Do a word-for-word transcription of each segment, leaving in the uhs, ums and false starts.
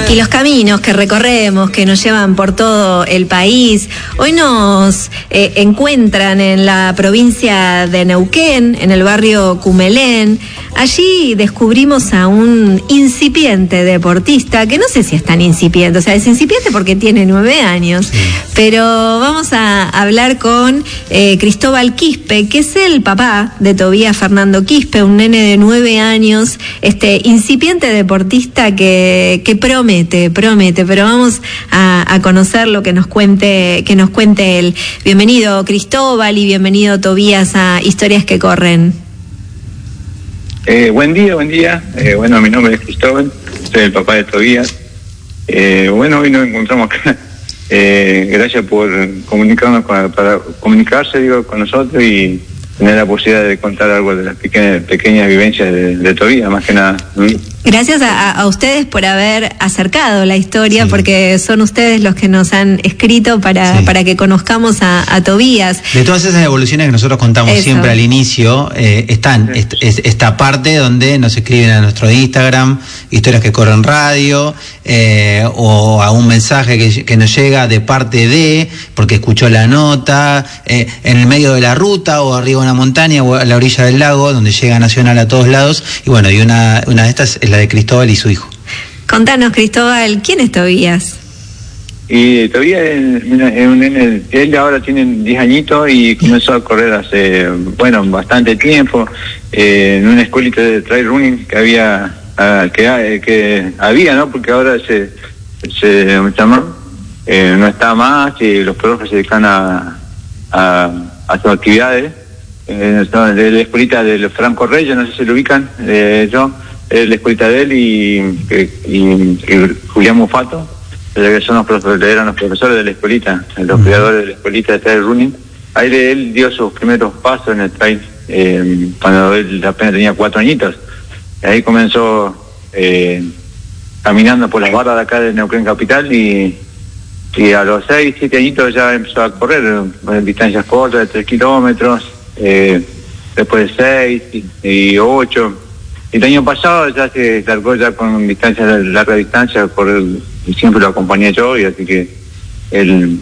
y los caminos que recorremos, que nos llevan por todo el país. Hoy nos eh, encuentran en la provincia de Neuquén, en el barrio Cumelén. Allí descubrimos a un incipiente deportista, que no sé si es tan incipiente, o sea, es incipiente porque tiene nueve años, sí. Pero vamos a hablar con eh, Cristóbal Quispe, que es el papá de Tobías Fernando Quispe, un nene de nueve años, este incipiente deportista que, que promete, promete, pero vamos a, a conocer lo que nos cuente, que nos cuente él. Bienvenido Cristóbal y bienvenido Tobías a Historias que Corren. Eh, buen día, buen día. Eh, bueno, mi nombre es Cristóbal, soy el papá de Tobías. Eh, bueno, hoy nos encontramos acá. Eh, gracias por comunicarnos con, para comunicarse, digo, con nosotros y tener la posibilidad de contar algo de las pequeñas, pequeñas vivencias de, de Tobías, más que nada. Gracias a, a ustedes por haber acercado la historia, sí. Porque son ustedes los que nos han escrito para, sí. para que conozcamos a, a Tobías. De todas esas evoluciones que nosotros contamos Eso. siempre al inicio, eh, están sí. est, est, esta parte donde nos escriben a nuestro Instagram, Historias que Corren Radio, eh, o a un mensaje que, que nos llega de parte de, porque escuchó la nota, eh, en el medio de la ruta, o arriba de una montaña, o a la orilla del lago, donde llega Nacional a todos lados, y bueno, y una, una de estas es la de Cristóbal y su hijo. Contanos, Cristóbal, ¿quién es Tobías? Y Tobías es, es un nene, él ahora tiene diez añitos y comenzó a correr hace, bueno, bastante tiempo, eh, en una escuelita de trail running que había, uh, que, que había, ¿no? Porque ahora se, se llama, eh, no está más y los profes se dedican a, a, a sus actividades. Eh, de la escuelita de Franco Reyes, no sé si lo ubican, eh, yo. Es la escuelita de él y, y, y Julián Mufato, que son los profesores, eran los profesores de la escuelita, los creadores de la escuelita de trail running. Ahí él dio sus primeros pasos en el trail eh, cuando él apenas tenía cuatro añitos. Y ahí comenzó eh, caminando por las barras de acá de Neuquén Capital y, y a los seis, siete añitos ya empezó a correr en distancias cortas de tres kilómetros, eh, después de seis y, y ocho. El año pasado ya se largó ya con distancia de larga distancia, por el, siempre lo acompañé yo y así que él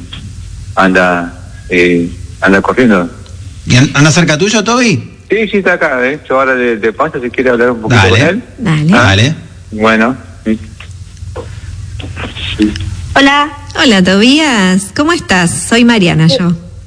anda eh, anda corriendo. ¿Y anda cerca tuyo, Toby? Sí, sí, está acá, de hecho ahora de, de paso si quiere hablar un poquito Dale. con él. Dale. ¿Ah? Dale. Bueno. Sí. Sí. Hola. Hola, Tobías. ¿Cómo estás? Soy Mariana, yo.